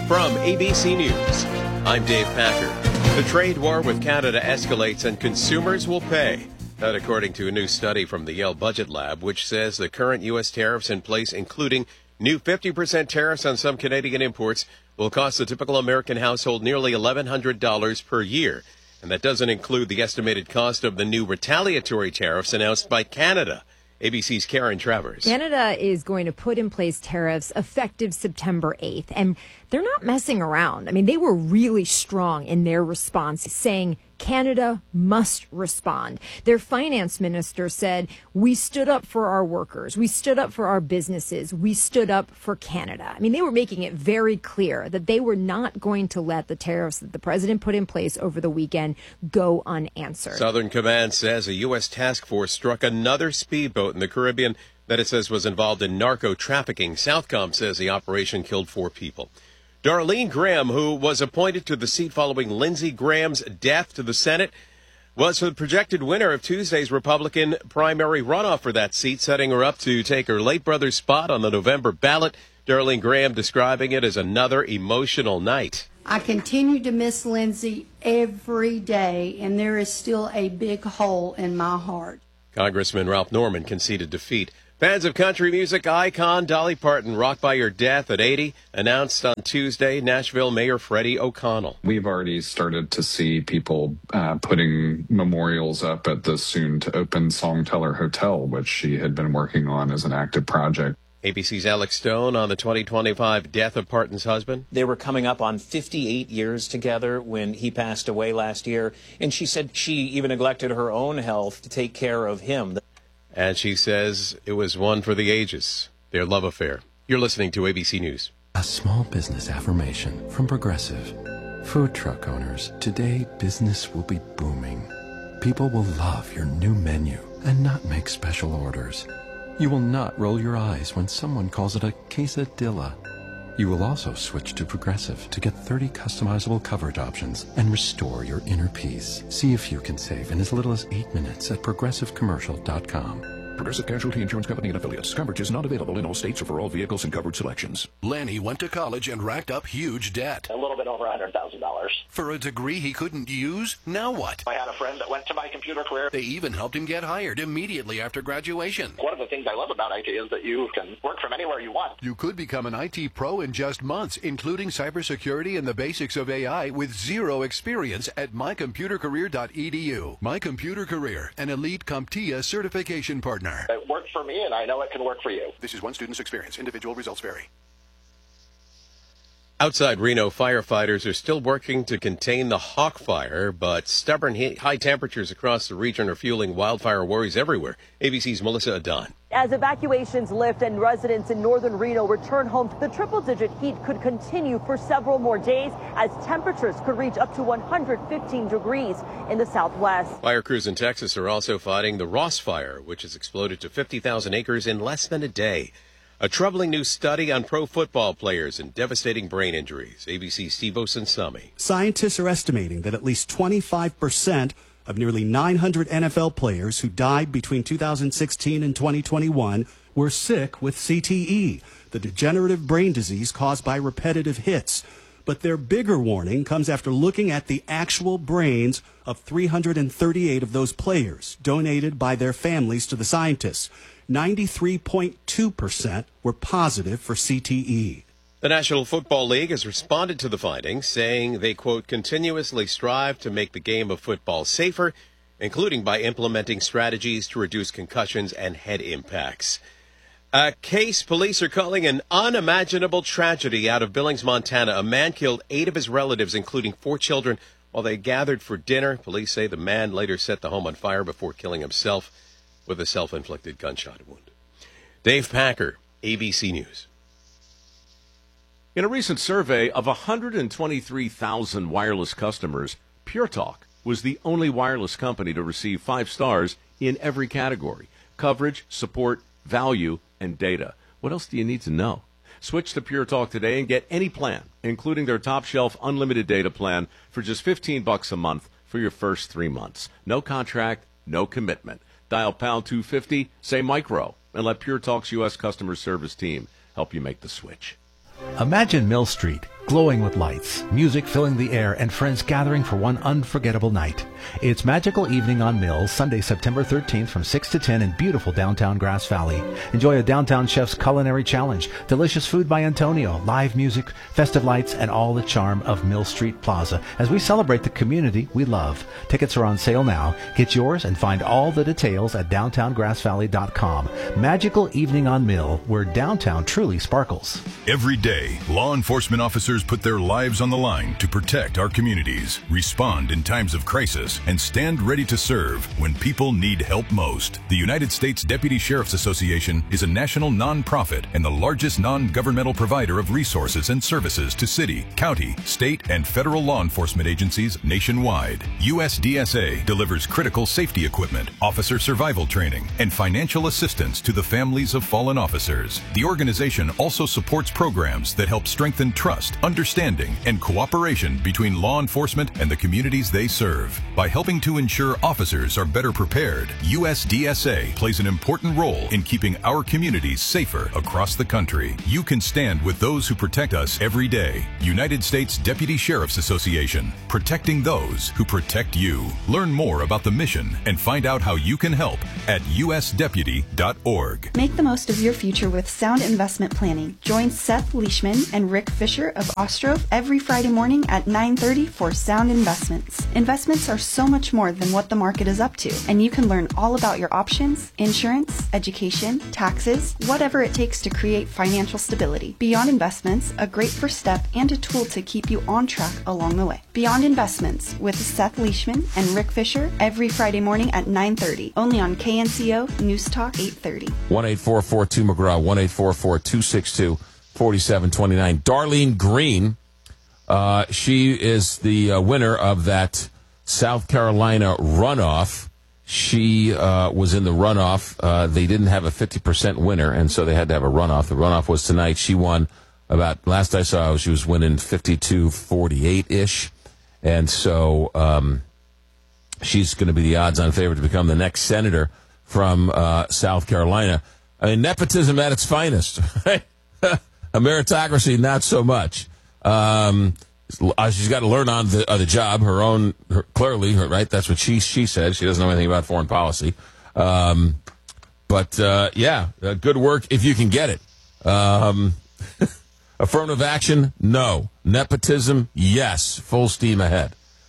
From ABC News, I'm Dave Packer. The trade war with Canada escalates and consumers will pay. That according to a new study from the Yale Budget Lab, which says the current U.S. tariffs in place, including new 50% tariffs on some Canadian imports, will cost the typical American household nearly $1,100 per year. And that doesn't include the estimated cost of the new retaliatory tariffs announced by Canada. ABC's Karen Travers. Canada is going to put in place tariffs effective September 8th, and they're not messing around. I mean, they were really strong in their response, saying Canada must respond. Their finance minister said, we stood up for our workers, we stood up for our businesses, we stood up for Canada. I mean, they were making it very clear that they were not going to let the tariffs that the president put in place over the weekend go unanswered. Southern Command says a U.S. task force struck another speedboat in the Caribbean that it says was involved in narco trafficking. Southcom says the operation killed 4 people. Darlene Graham, who was appointed to the seat following Lindsey Graham's death to the Senate, was the projected winner of Tuesday's Republican primary runoff for that seat, setting her up to take her late brother's spot on the November ballot. Darlene Graham describing it as another emotional night. I continue to miss Lindsey every day, and there is still a big hole in my heart. Congressman Ralph Norman conceded defeat. Fans of country music icon Dolly Parton, rocked by her death at 80, announced on Tuesday. Nashville Mayor Freddie O'Connell. We've already started to see people putting memorials up at the soon-to-open Songteller Hotel, which she had been working on as an active project. ABC's Alex Stone on the 2025 death of Parton's husband. They were coming up on 58 years together when he passed away last year, and she said she even neglected her own health to take care of him. And she says it was one for the ages, their love affair. You're listening to ABC News. A small business affirmation from Progressive. Food truck owners, today business will be booming. People will love your new menu and not make special orders. You will not roll your eyes when someone calls it a quesadilla. You will also switch to Progressive to get 30 customizable coverage options and restore your inner peace. See if you can save in as little as 8 minutes at progressivecommercial.com. Progressive Casualty Insurance Company and Affiliates. Coverage is not available in all states or for all vehicles and coverage selections. Lanny went to college and racked up huge debt. A little bit over $100,000. For a degree he couldn't use? Now what? I had a friend that went to My Computer Career. They even helped him get hired immediately after graduation. One of the things I love about IT is that you can work from anywhere you want. You could become an IT pro in just months, including cybersecurity and the basics of AI with zero experience at mycomputercareer.edu. My Computer Career, an elite CompTIA certification partner. It worked for me, and I know it can work for you. This is one student's experience. Individual results vary. Outside Reno, firefighters are still working to contain the Hawk Fire, but stubborn high temperatures across the region are fueling wildfire worries everywhere. ABC's Melissa Adon. As evacuations lift and residents in northern Reno return home, the triple-digit heat could continue for several more days as temperatures could reach up to 115 degrees in the southwest. Fire crews in Texas are also fighting the Ross Fire, which has exploded to 50,000 acres in less than a day. A troubling new study on pro football players and devastating brain injuries. ABC's Steve Osunsami. Scientists are estimating that at least 25% of nearly 900 NFL players who died between 2016 and 2021 were sick with CTE, the degenerative brain disease caused by repetitive hits. But their bigger warning comes after looking at the actual brains of 338 of those players, donated by their families to the scientists. 93.2% were positive for CTE. The National Football League has responded to the findings, saying they, quote, continuously strive to make the game of football safer, including by implementing strategies to reduce concussions and head impacts. A case police are calling an unimaginable tragedy out of Billings, Montana. A man killed 8 of his relatives, including 4 children, while they gathered for dinner. Police say the man later set the home on fire before killing himself with a self-inflicted gunshot wound. Dave Packer, ABC News. In a recent survey of 123,000 wireless customers, Pure Talk was the only wireless company to receive 5 stars in every category: coverage, support, value, and data. What else do you need to know? Switch to Pure Talk today and get any plan, including their top-shelf unlimited data plan, for just $15 a month for your first 3 months. No contract, no commitment. Dial pound 250, say micro, and let Pure Talk's U.S. customer service team help you make the switch. Imagine Mill Street, glowing with lights, music filling the air, and friends gathering for one unforgettable night. It's Magical Evening on Mills, Sunday, September 13th from 6 to 10 in beautiful downtown Grass Valley. Enjoy a downtown chef's culinary challenge, delicious food by Antonio, live music, festive lights, and all the charm of Mill Street Plaza as we celebrate the community we love. Tickets are on sale now. Get yours and find all the details at downtowngrassvalley.com. Magical Evening on Mill, where downtown truly sparkles. Every day, law enforcement officers put their lives on the line to protect our communities, respond in times of crisis, and stand ready to serve when people need help most. The United States Deputy Sheriff's Association is a national nonprofit and the largest non-governmental provider of resources and services to city, county, state, and federal law enforcement agencies nationwide. USDSA delivers critical safety equipment, officer survival training, and financial assistance to the families of fallen officers. The organization also supports programs that help strengthen trust, understanding, and cooperation between law enforcement and the communities they serve. By helping to ensure officers are better prepared, USDSA plays an important role in keeping our communities safer across the country. You can stand with those who protect us every day. United States Deputy Sheriff's Association, protecting those who protect you. Learn more about the mission and find out how you can help at usdeputy.org. Make the most of your future with sound investment planning. Join Seth Leishman and Rick Fisher of Ostrov every Friday morning at 9:30 for Sound Investments. Investments are so much more than what the market is up to, and you can learn all about your options, insurance, education, taxes, whatever it takes to create financial stability. Beyond Investments, a great first step and a tool to keep you on track along the way. Beyond Investments with Seth Leishman and Rick Fisher every Friday morning at 9:30, only on KNCO News Talk 830. 1-844-2-McGraw, 1-844-262-4729. Darlene Green, she is the winner of that South Carolina runoff. She was in the runoff. They didn't have a 50% winner, and so they had to have a runoff. The runoff was tonight. She won about, last I saw, she was winning 52-48-ish. And so she's going to be the odds-on favorite to become the next senator from South Carolina. I mean, nepotism at its finest. A meritocracy, not so much. She's got to learn on the job, clearly, right? That's what she said. She doesn't know anything about foreign policy. But good work if you can get it. Affirmative action, no. Nepotism, yes. Full steam ahead.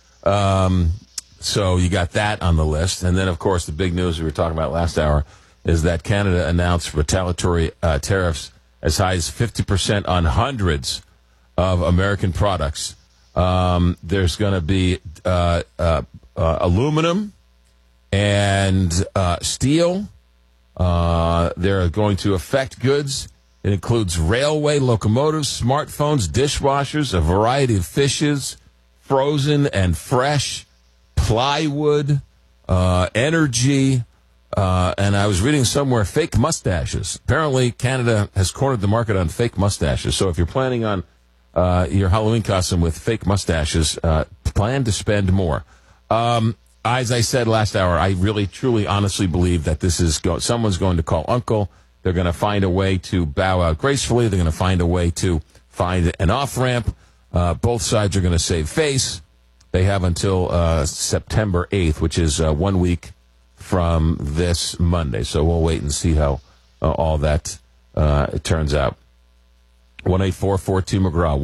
So you got that on the list. And then, of course, the big news we were talking about last hour is that Canada announced retaliatory tariffs as high as 50% on hundreds of American products. There's going to be aluminum and steel. They're going to affect goods. It includes railway locomotives, smartphones, dishwashers, a variety of fishes, frozen and fresh, plywood, energy, and I was reading somewhere fake mustaches. Apparently, Canada has cornered the market on fake mustaches. So if you're planning on your Halloween costume with fake mustaches, plan to spend more. As I said last hour, I really, truly, honestly believe that this is someone's going to call uncle. They're going to find a way to bow out gracefully. They're going to find a way to find an off-ramp. Both sides are going to save face. They have until September 8th, which is 1 week from this Monday. So we'll wait and see how all that it turns out. 1-844-2-McGraw,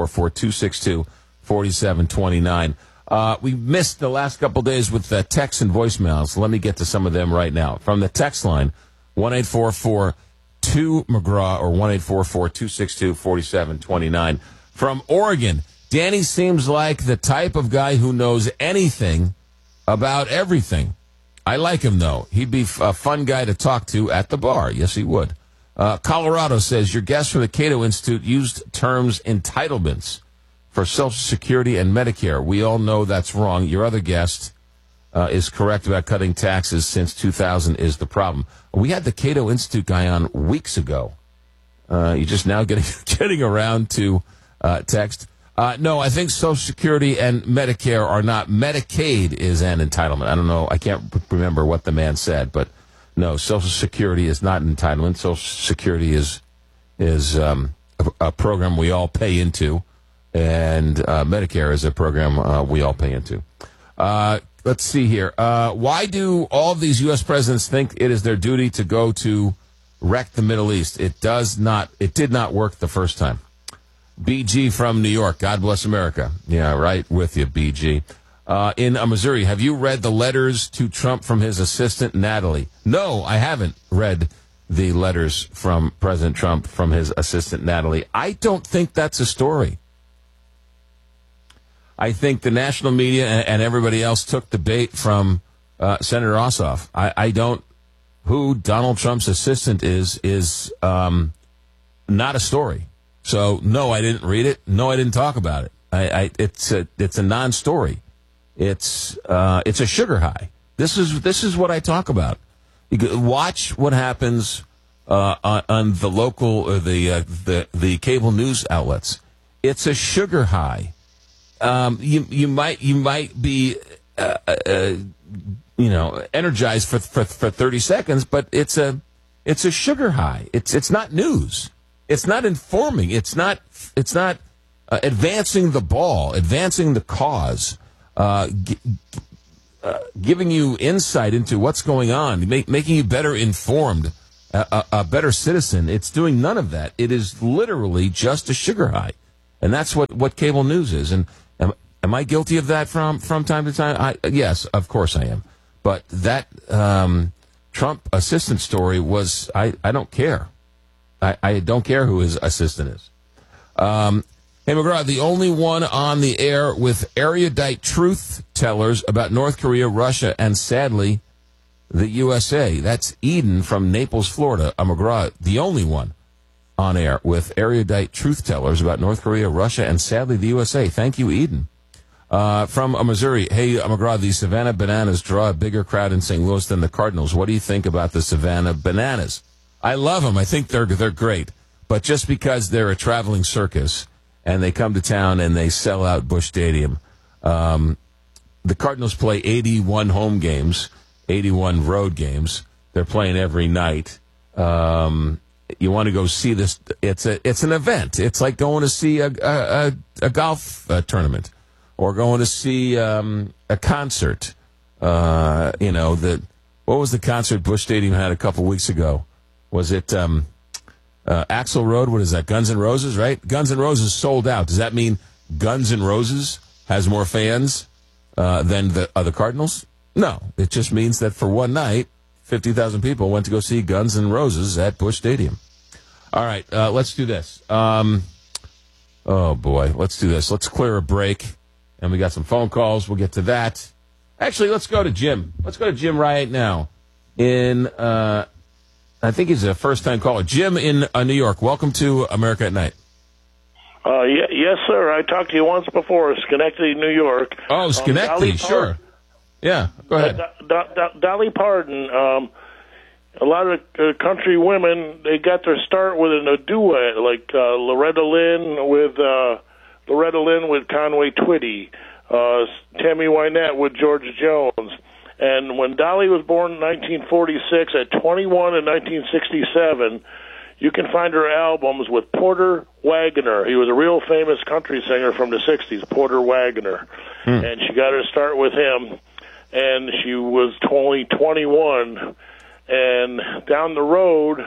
1-844-262-4729. We missed the last couple days with texts and voicemails. Let me get to some of them right now. From the text line, 1-844-2-McGraw or 1-844-262-4729. From Oregon, Danny seems like the type of guy who knows anything about everything. I like him, though. He'd be a fun guy to talk to at the bar. Yes, he would. Colorado says, your guest from the Cato Institute used terms entitlements for Social Security and Medicare. We all know that's wrong. Your other guest is correct about cutting taxes since 2000 is the problem. We had the Cato Institute guy on weeks ago. You're just now getting around to text. No, I think Social Security and Medicare are not. Medicaid is an entitlement. I don't know. I can't remember what the man said, but no, Social Security is not an entitlement. Social Security is a program we all pay into. And Medicare is a program we all pay into. Let's see here. Why do all of these U.S. presidents think it is their duty to go to wreck the Middle East? It did not work the first time. BG from New York. God bless America. Yeah, right with you, BG. In Missouri, have you read the letters to Trump from his assistant, Natalie? No, I haven't read the letters from President Trump from his assistant, Natalie. I don't think that's a story. I think the national media and everybody else took the bait from Senator Ossoff. I don't. Who Donald Trump's assistant is not a story. So no, I didn't read it. No, I didn't talk about it. It's a non-story. It's a sugar high. This is what I talk about. You could watch what happens on the local or the cable news outlets. It's a sugar high. You might be energized for 30 seconds, but it's a sugar high. It's not news. It's not informing. It's not advancing the ball, advancing the cause, giving you insight into what's going on, making you better informed, a better citizen. It's doing none of that. It is literally just a sugar high, and that's what cable news is. And am I guilty of that from time to time? Yes, of course I am. But that Trump assistant story was, I don't care. I don't care who his assistant is. Hey, McGraw, the only one on the air with erudite truth tellers about North Korea, Russia, and sadly, the USA. That's Eden from Naples, Florida. McGraw, the only one on air with erudite truth tellers about North Korea, Russia, and sadly, the USA. Thank you, Eden. From Missouri, hey, McGraw, the Savannah Bananas draw a bigger crowd in St. Louis than the Cardinals. What do you think about the Savannah Bananas? I love them. I think they're great. But just because they're a traveling circus and they come to town and they sell out Busch Stadium, the Cardinals play 81 home games, 81 road games. They're playing every night. You want to go see this? It's an event. It's like going to see a golf tournament or going to see a concert. What was the concert Busch Stadium had a couple weeks ago? Was it Axl Road? What is that? Guns N' Roses, right? Guns N' Roses sold out. Does that mean Guns N' Roses has more fans than the Cardinals? No. It just means that for one night, 50,000 people went to go see Guns N' Roses at Busch Stadium. All right, let's do this. Oh, boy, let's do this. Let's clear a break. And we got some phone calls. We'll get to that. Actually, let's go to Jim. Let's go to Jim right now. I think he's a first-time caller. Jim in New York. Welcome to America at Night. Yes, sir. I talked to you once before, Schenectady, New York. Oh, Schenectady, sure. Yeah, go ahead. Dolly Parton. A lot of country women, they got their start with a duet, like Loretta Lynn with Conway Twitty, Tammy Wynette with Georgia Jones. And when Dolly was born in 1946, at 21 in 1967, you can find her albums with Porter Wagoner. He was a real famous country singer from the 60s, Porter Wagoner. And she got her start with him, and she was only 21. And down the road,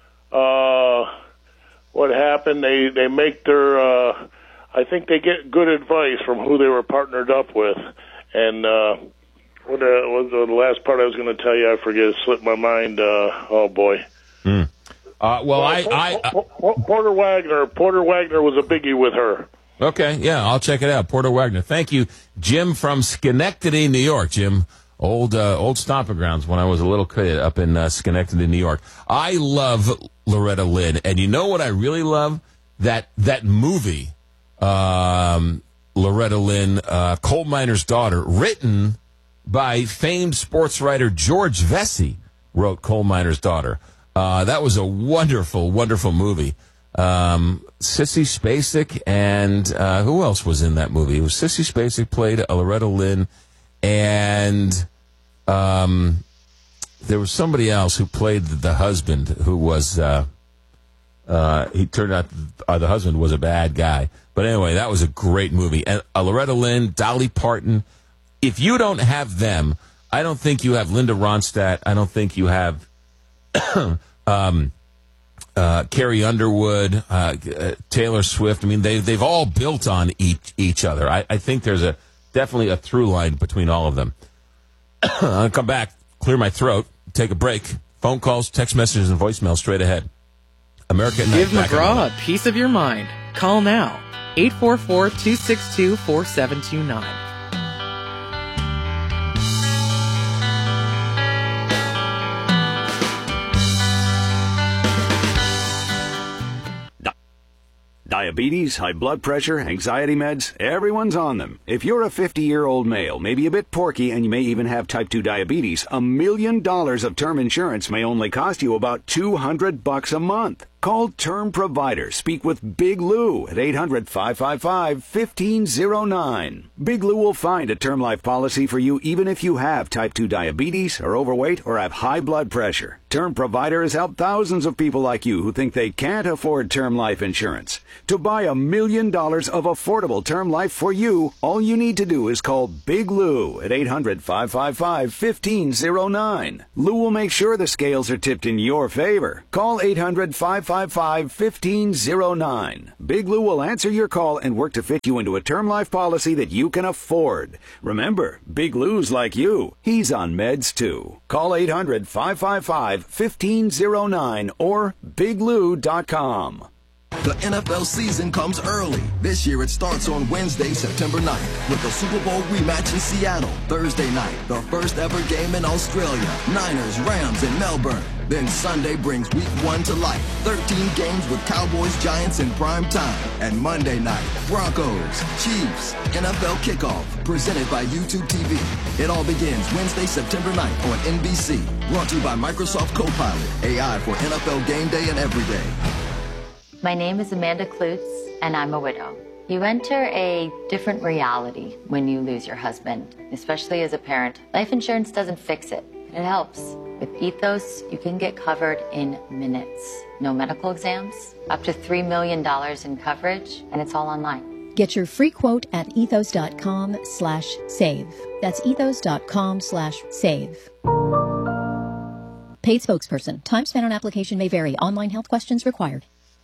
what happened, they make their, I think they get good advice from who they were partnered up with. And what was the last part I was going to tell you? I forget. It slipped my mind. Oh, boy. Porter Wagoner was a biggie with her. Okay, yeah, I'll check it out. Porter Wagoner. Thank you, Jim from Schenectady, New York. Jim, old stomping grounds when I was a little kid up in Schenectady, New York. I love Loretta Lynn, and you know what I really love? That movie, Loretta Lynn, Coal Miner's Daughter, written by famed sports writer George Vesey, wrote Coal Miner's Daughter. That was a wonderful, wonderful movie. Sissy Spacek and who else was in that movie? It was Sissy Spacek played Loretta Lynn, and there was somebody else who played the husband who was he turned out the husband was a bad guy. But anyway, that was a great movie. And Loretta Lynn, Dolly Parton. If you don't have them, I don't think you have Linda Ronstadt. I don't think you have Carrie Underwood, Taylor Swift. I mean, they've all built on each other. I think there's definitely a through line between all of them. I'll come back, clear my throat, take a break. Phone calls, text messages, and voicemail straight ahead. America at Night. Give McGraw a piece of your mind. Call now. 844-262-4729. Diabetes, high blood pressure, anxiety meds, everyone's on them. If you're a 50-year-old male, maybe a bit porky, and you may even have type 2 diabetes, $1 million of term insurance may only cost you about $200 a month. Call Term Provider. Speak with Big Lou at 800-555-1509. Big Lou will find a term life policy for you even if you have type 2 diabetes, are overweight, or have high blood pressure. Term Provider has helped thousands of people like you who think they can't afford term life insurance. To buy $1 million of affordable term life for you, all you need to do is call Big Lou at 800-555-1509. Lou will make sure the scales are tipped in your favor. Call 800-555-1509. Big Lou will answer your call and work to fit you into a term life policy that you can afford. Remember, Big Lou's like you. He's on meds too. Call 800-555-1509 or biglou.com. The NFL season comes early. This year it starts on Wednesday, September 9th with the Super Bowl rematch in Seattle. Thursday night, the first ever game in Australia. Niners, Rams in Melbourne. Then Sunday brings week 1 to life. 13 games with Cowboys, Giants in prime time. And Monday night, Broncos, Chiefs, NFL kickoff, presented by YouTube TV. It all begins Wednesday, September 9th on NBC. Brought to you by Microsoft Copilot, AI for NFL game day and every day. My name is Amanda Klutz, and I'm a widow. You enter a different reality when you lose your husband, especially as a parent. Life insurance doesn't fix it. It helps. With Ethos, you can get covered in minutes. No medical exams, up to $3 million in coverage, and it's all online. Get your free quote at ethos.com/save. That's ethos.com/save. Paid spokesperson. Time spent on application may vary. Online health questions required.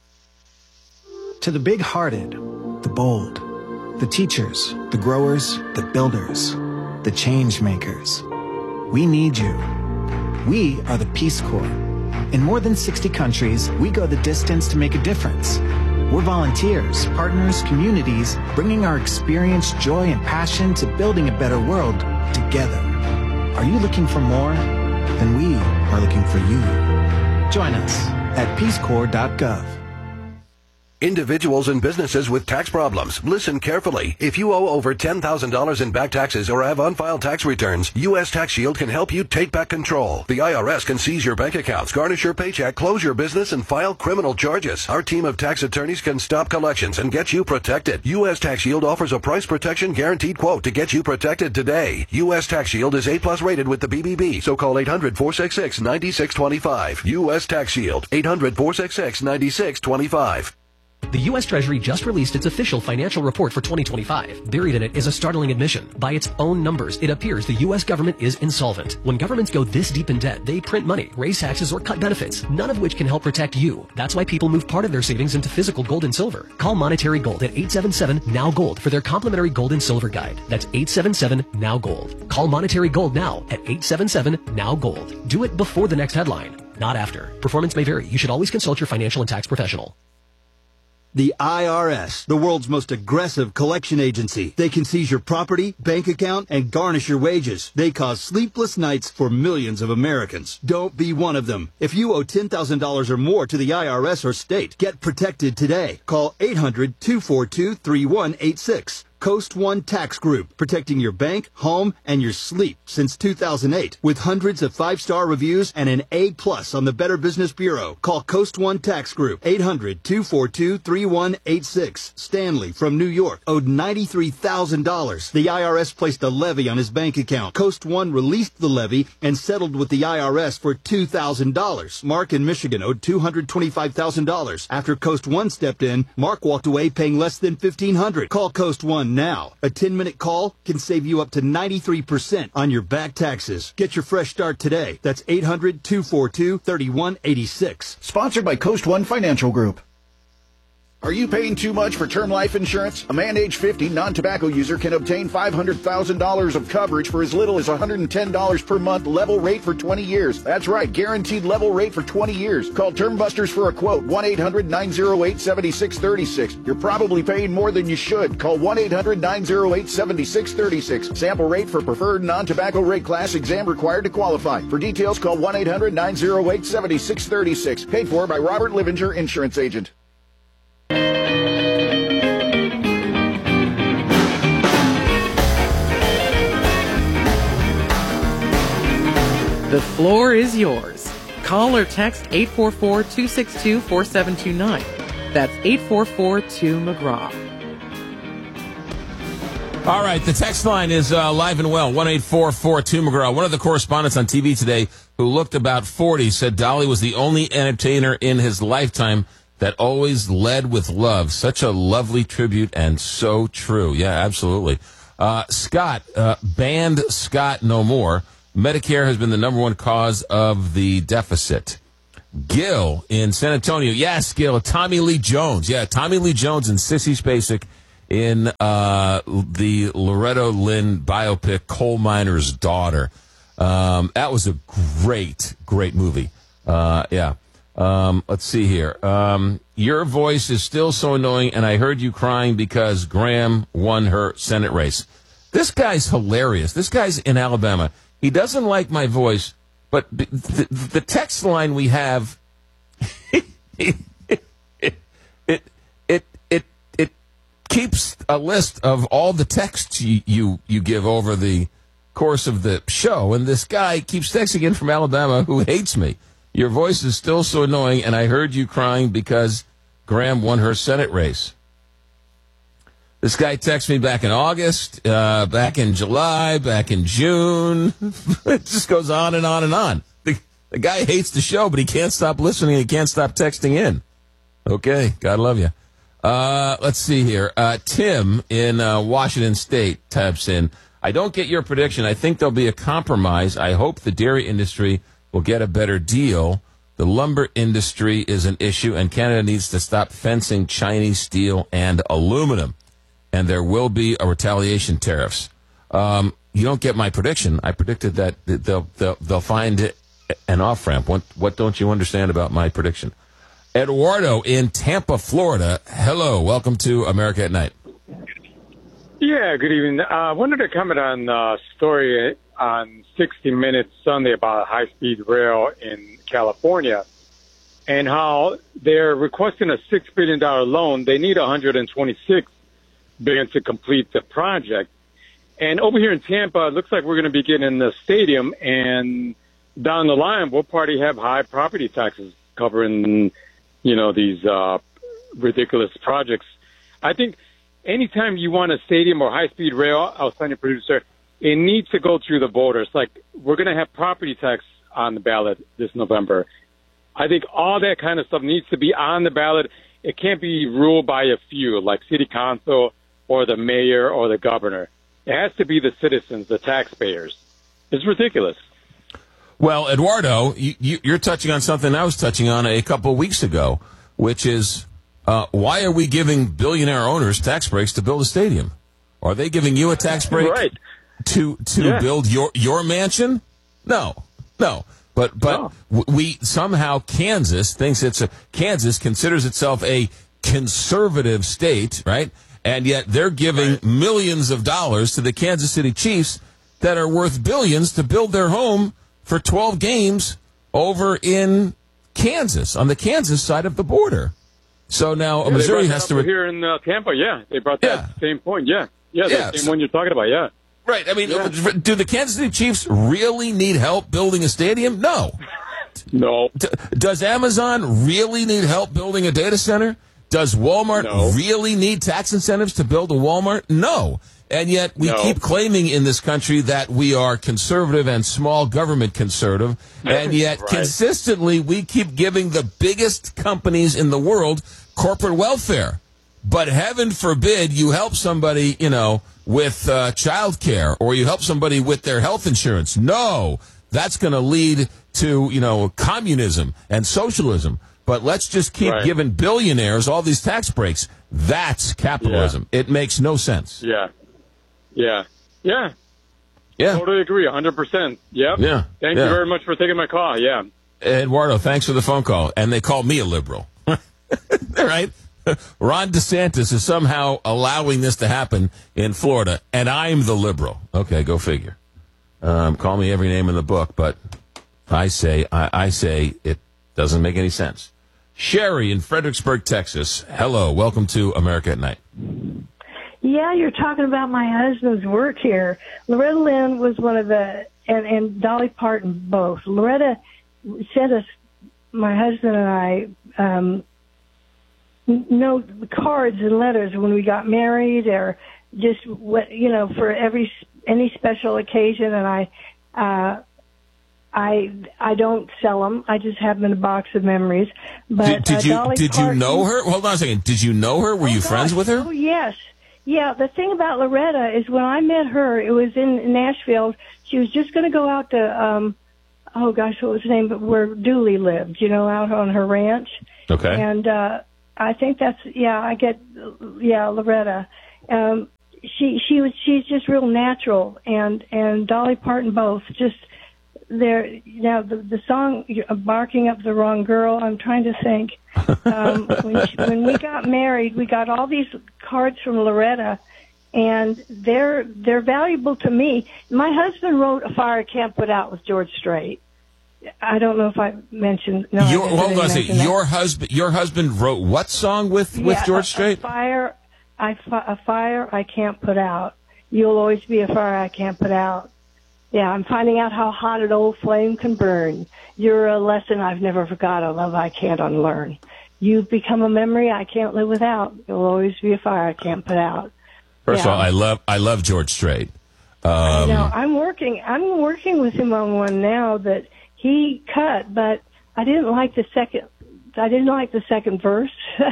To the big-hearted, the bold, the teachers, the growers, the builders, the change makers, we need you. We are the Peace Corps. In more than 60 countries, we go the distance to make a difference. We're volunteers, partners, communities, bringing our experience, joy, and passion to building a better world together. Are you looking for more? Then we are looking for you. Join us at peacecorps.gov. Individuals and businesses with tax problems, listen carefully. If you owe over $10,000 in back taxes or have unfiled tax returns, U.S. Tax Shield can help you take back control. The IRS can seize your bank accounts, garnish your paycheck, close your business, and file criminal charges. Our team of tax attorneys can stop collections and get you protected. U.S. Tax Shield offers a price protection guaranteed quote to get you protected today. U.S. Tax Shield is A+ rated with the BBB, so call 800-466-9625. U.S. Tax Shield, 800-466-9625. The U.S. Treasury just released its official financial report for 2025. Buried in it is a startling admission. By its own numbers, it appears the U.S. government is insolvent. When governments go this deep in debt, they print money, raise taxes, or cut benefits, none of which can help protect you. That's why people move part of their savings into physical gold and silver. Call Monetary Gold at 877-NOW-GOLD for their complimentary gold and silver guide. That's 877-NOW-GOLD. Call Monetary Gold now at 877-NOW-GOLD. Do it before the next headline, not after. Performance may vary. You should always consult your financial and tax professional. The IRS, the world's most aggressive collection agency. They can seize your property, bank account, and garnish your wages. They cause sleepless nights for millions of Americans. Don't be one of them. If you owe $10,000 or more to the IRS or state, get protected today. Call 800-242-3186. Coast One Tax Group, protecting your bank, home, and your sleep since 2008. With hundreds of 5-star reviews and an A+ on the Better Business Bureau. Call Coast One Tax Group, 800-242-3186. Stanley from New York owed $93,000. The IRS placed a levy on his bank account. Coast One released the levy and settled with the IRS for $2,000. Mark in Michigan owed $225,000. After Coast One stepped in, Mark walked away paying less than $1,500. Call Coast One now. A 10-minute call can save you up to 93% on your back taxes. Get your fresh start today. That's 800-242-3186. Sponsored by Coast One Financial Group. Are you paying too much for term life insurance? A man age 50 non-tobacco user can obtain $500,000 of coverage for as little as $110 per month, level rate for 20 years. That's right, guaranteed level rate for 20 years. Call Term Busters for a quote, 1-800-908-7636. You're probably paying more than you should. Call 1-800-908-7636. Sample rate for preferred non-tobacco rate class, exam required to qualify. For details, call 1-800-908-7636. Paid for by Robert Livinger, Insurance Agent. The floor is yours. Call or text 844-262-4729. That's 844-2-McGraw. All right, the text line is live and well, 1-844-2-McGraw. One of the correspondents on TV today who looked about 40 said Dolly was the only entertainer in his lifetime that always led with love. Such a lovely tribute and so true. Yeah, absolutely. Scott, banned Scott no more. Medicare has been the number one cause of the deficit. Gil in San Antonio. Yes, Gil. Tommy Lee Jones. Yeah, Tommy Lee Jones and Sissy Spacek in the Loretta Lynn biopic, Coal Miner's Daughter. That was a great movie. Yeah. Let's see here. Your voice is still so annoying, and I heard you crying because Graham won her Senate race. This guy's hilarious. This guy's in Alabama. He doesn't like my voice, but the text line we have, it keeps a list of all the texts you give over the course of the show, and this guy keeps texting in from Alabama who hates me. Your voice is still so annoying, and I heard you crying because Graham won her Senate race. This guy texted me back in August, back in July, back in June. It just goes on and on and on. The guy hates the show, but he can't stop listening. He can't stop texting in. Okay, God love you. Let's see here. Tim in Washington State types in, I don't get your prediction. I think there'll be a compromise. I hope the dairy industry will get a better deal. The lumber industry is an issue, and Canada needs to stop fencing Chinese steel and aluminum. And there will be a retaliation tariffs. You don't get my prediction. I predicted that they'll find an off-ramp. What don't you understand about my prediction? Eduardo in Tampa, Florida. Hello. Welcome to America at Night. Yeah, good evening. I wanted to comment on a story on 60 Minutes Sunday about a high-speed rail in California and how they're requesting a $6 billion loan. They need $126 billion to complete the project. And over here in Tampa, it looks like we're going to be getting the stadium, and down the line, we'll probably have high property taxes covering, these ridiculous projects. I think anytime you want a stadium or high-speed rail, I was telling your producer, it needs to go through the borders. Like, we're going to have property tax on the ballot this November. I think all that kind of stuff needs to be on the ballot. It can't be ruled by a few, like city council or the mayor or the governor. It has to be the citizens, the taxpayers. It's ridiculous. Well, Eduardo, you're touching on something I was touching on a couple of weeks ago, which is why are we giving billionaire owners tax breaks to build a stadium? Are they giving you a tax break to build your mansion? No. But no. We somehow Kansas considers itself a conservative state, right? And yet they're giving millions of dollars to the Kansas City Chiefs that are worth billions to build their home for 12 games over in Kansas, on the Kansas side of the border. So now Missouri has to... Here in Tampa, they brought that same point, Yeah, the same one you're talking about, yeah. Right. I mean, do the Kansas City Chiefs really need help building a stadium? No. No. Does Amazon really need help building a data center? Does Walmart really need tax incentives to build a Walmart? No. And yet we keep claiming in this country that we are conservative and small government conservative, and yet consistently we keep giving the biggest companies in the world corporate welfare. But heaven forbid you help somebody, with child care, or you help somebody with their health insurance. No, that's going to lead to, communism and socialism. But let's just keep giving billionaires all these tax breaks. That's capitalism. It makes no sense. Yeah. Totally agree, 100%. Yep. Yeah. Thank you very much for taking my call. Yeah. Eduardo, thanks for the phone call. And they call me a liberal. All right. Ron DeSantis is somehow allowing this to happen in Florida, and I'm the liberal. Okay, go figure. Call me every name in the book, but I say it doesn't make any sense. Sherry in Fredericksburg, Texas. Hello. Welcome to America at Night. Yeah, you're talking about my husband's work here. Loretta Lynn was one of the, and Dolly Parton both. Loretta sent us, my husband and I, cards and letters when we got married, or just for any special occasion. And I don't sell them. I just have them in a box of memories. But did you know her? Hold on a second. Did you know her? Were you friends with her? Oh yes. Yeah. The thing about Loretta is when I met her, it was in Nashville. She was just going to go out to what was the name? But where Dooley lived, out on her ranch. Okay. And I think that's Loretta. She's just real natural, and Dolly Parton both just there. The song "Barking Up the Wrong Girl." I'm trying to think. When we got married, we got all these cards from Loretta, and they're valuable to me. My husband wrote "A Fire I Can't Put Out" with George Strait. I don't know if I mentioned. No, hold on a second. Your husband wrote what song with George Strait? A fire I can't put out. You'll always be a fire I can't put out. Yeah, I'm finding out how hot an old flame can burn. You're a lesson I've never forgot, a love I can't unlearn. You've become a memory I can't live without. You'll always be a fire I can't put out. First of all, I love George Strait. I know. I'm working with him on one now that he cut, but I didn't like the second verse.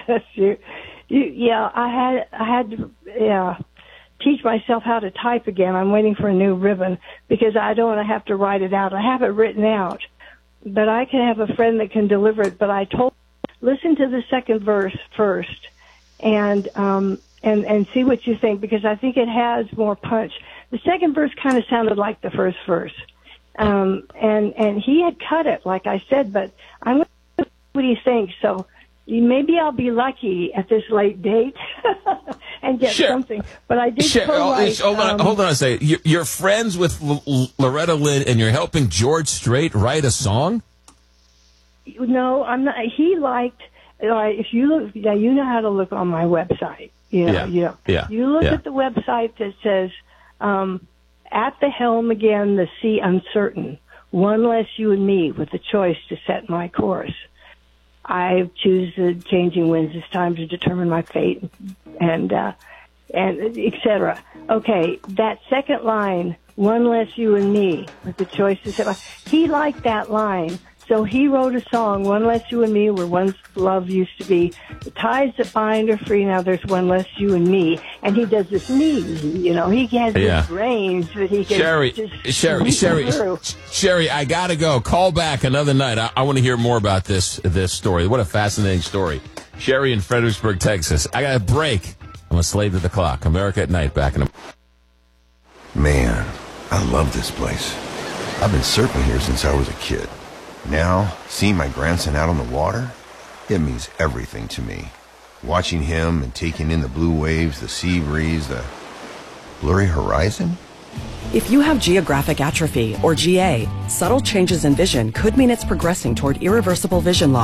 I had to teach myself how to type again. I'm waiting for a new ribbon because I don't want to have to write it out. I have it written out, but I can have a friend that can deliver it. But I told him, listen to the second verse first and see what you think, because I think it has more punch. The second verse kind of sounded like the first verse. And he had cut it, like I said, but I'm going to see what he thinks. So maybe I'll be lucky at this late date and get something. But I did co-write. Hold on a second. You're friends with Loretta Lynn, and you're helping George Strait write a song? No, I'm not. He liked. If you look, you know how to look on my website. You look at the website that says. At the helm again, the sea uncertain. One less you and me with the choice to set my course. I choose the changing winds this time to determine my fate, and etc. Okay, that second line, one less you and me with the choice to set my. He liked that line, so he wrote a song, One Less You and Me, where once love used to be. The ties that bind are free, now there's one less you and me. And he does this me, he has this range that he can Sherry, I gotta go. Call back another night. I want to hear more about this story. What a fascinating story. Sherry in Fredericksburg, Texas. I got a break. I'm a slave to the clock. America at Night, back in a... Man, I love this place. I've been surfing here since I was a kid. Now, seeing my grandson out on the water, it means everything to me. Watching him and taking in the blue waves, the sea breeze, the blurry horizon. If you have geographic atrophy, or GA, subtle changes in vision could mean it's progressing toward irreversible vision loss.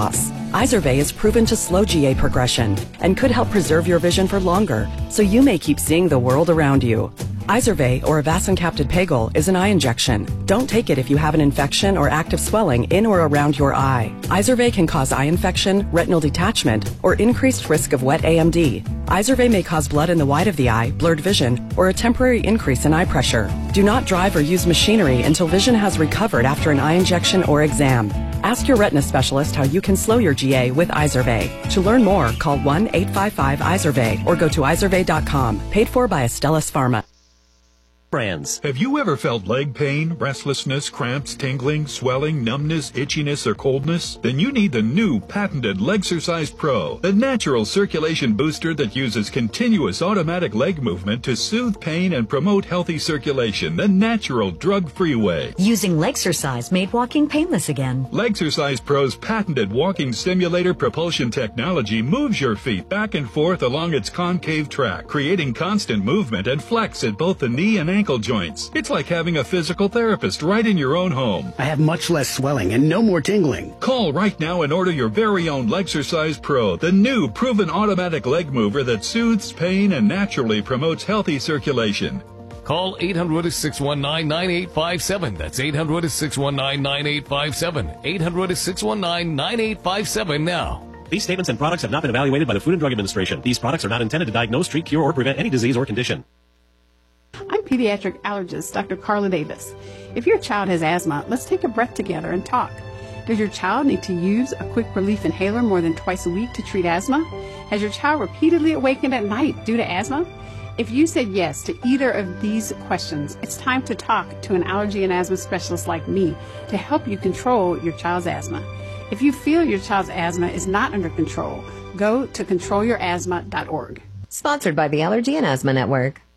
Izervay is proven to slow GA progression and could help preserve your vision for longer, so you may keep seeing the world around you. Izervay, or avacincaptad pegol, is an eye injection. Don't take it if you have an infection or active swelling in or around your eye. Izervay can cause eye infection, retinal detachment, or increased risk of wet AMD. Izervay may cause blood in the white of the eye, blurred vision, or a temporary increase in eye pressure. Do not drive or use machinery until vision has recovered after an eye injection or exam. Ask your retina specialist how you can slow your GA with Izervay. To learn more, call 1-855-IZERVAY or go to izervay.com. Paid for by Astellas Pharma. Brands. Have you ever felt leg pain, restlessness, cramps, tingling, swelling, numbness, itchiness, or coldness? Then you need the new patented Legsercise Pro, the natural circulation booster that uses continuous automatic leg movement to soothe pain and promote healthy circulation the natural drug-free way. Using Legsercise made walking painless again. Legsercise Pro's patented walking stimulator propulsion technology moves your feet back and forth along its concave track, creating constant movement and flex at both the knee and ankle joints. It's like having a physical therapist right in your own home. I have much less swelling and no more tingling. Call right now and order your very own Legsercise Pro, the new proven automatic leg mover that soothes pain and naturally promotes healthy circulation. Call 800-619-9857. That's 800-619-9857. 800-619-9857 now. These statements and products have not been evaluated by the Food and Drug Administration. These products are not intended to diagnose, treat, cure, or prevent any disease or condition. I'm pediatric allergist Dr. Carla Davis. If your child has asthma, let's take a breath together and talk. Does your child need to use a quick relief inhaler more than twice a week to treat asthma? Has your child repeatedly awakened at night due to asthma? If you said yes to either of these questions, it's time to talk to an allergy and asthma specialist like me to help you control your child's asthma. If you feel your child's asthma is not under control, go to controlyourasthma.org. Sponsored by the Allergy and Asthma Network.